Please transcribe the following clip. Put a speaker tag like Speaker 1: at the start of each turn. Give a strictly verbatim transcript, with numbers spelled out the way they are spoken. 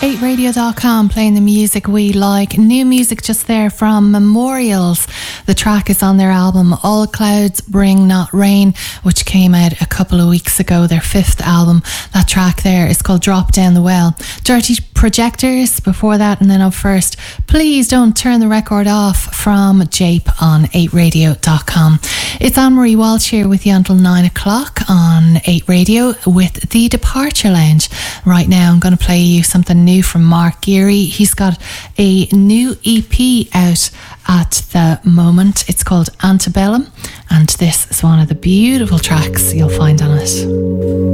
Speaker 1: eight radio dot com, playing the music we like. New music just there from Memorials. The track is on their album All Clouds Bring Not Rain, which came out a couple of weeks ago, their fifth album. That track there is called Drop Down the Well. Dirty Projectors before that, and then up first, Please Don't Turn the Record Off from Jape on eight radio dot com. It's Anne-Marie Walsh here with you until nine o'clock on eight Radio with The Departure Lounge. Right now I'm going to play you something new from Mark Geary. He's got a new E P out at the moment. It's called Antebellum, and this is one of the beautiful tracks you'll find on it.